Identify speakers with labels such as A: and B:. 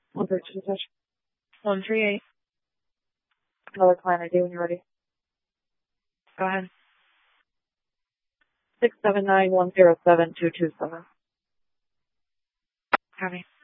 A: 132.
B: 138.
A: Another client ID when you're ready.
B: Go ahead.
A: 679107227.
B: Copy.